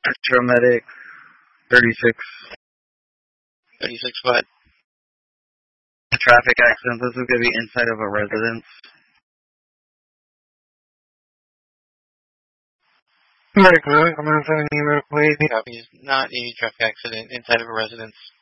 Paramedic 36. 36 what? A traffic accident. This is going to be inside of a residence. Very good. I'm going to send an email, please. Copy. Not a traffic accident inside of a residence.